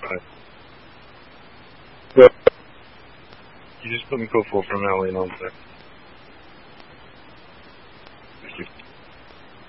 But you just put me full from now on,